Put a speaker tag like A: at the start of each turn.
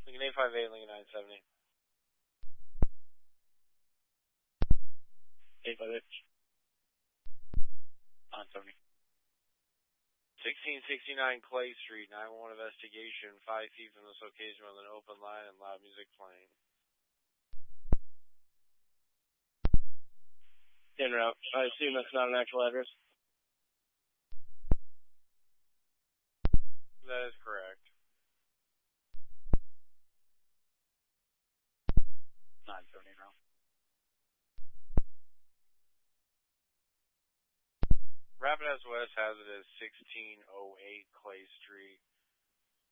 A: Lincoln 858, Lincoln 970.
B: 858. 970.
A: 1669 Clay Street, 911 investigation, 5 feet from this location with an open line and loud music playing.
B: En route. I assume that's not an actual address?
A: That is correct.
B: 970 en route.
A: Rapid SOS has it as 1608 Clay Street.